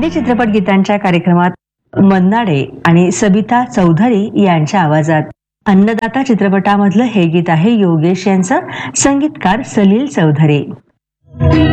हिंदी चित्रपट गीतांच्या कार्यक्रमात मन्नाडे आणि सबिता चौधरी यांच्या आवाजात अन्नदाता चित्रपटामधलं हे गीत आहे योगेश यांचं, संगीतकार सलील चौधरी.